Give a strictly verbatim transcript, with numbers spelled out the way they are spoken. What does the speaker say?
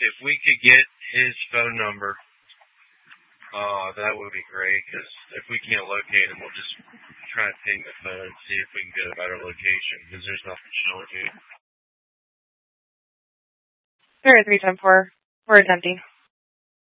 if we could get his phone number, uh, that would be great, because if we can't locate him, we'll just try to ping the phone and see if we can get a better location, because there's nothing showing here. There is three ten four. We're attempting.